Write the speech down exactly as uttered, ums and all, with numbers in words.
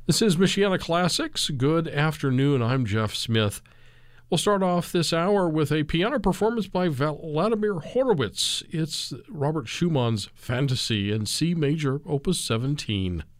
This is Michiana Classics. Good afternoon. I'm Jeff Smith. We'll start off this hour with a piano performance by Vladimir Horowitz. It's Robert Schumann's Fantasy in C major, opus seventeen.